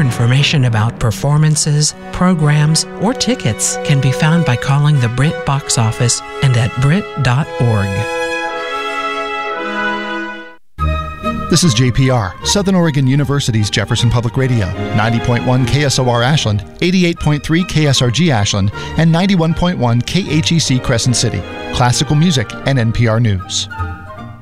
information about performances, programs, or tickets can be found by calling the BRIT box office and at brit.org. This is JPR, Southern Oregon University's Jefferson Public Radio, 90.1 KSOR Ashland, 88.3 KSRG Ashland, and 91.1 KHEC Crescent City, classical music and NPR News.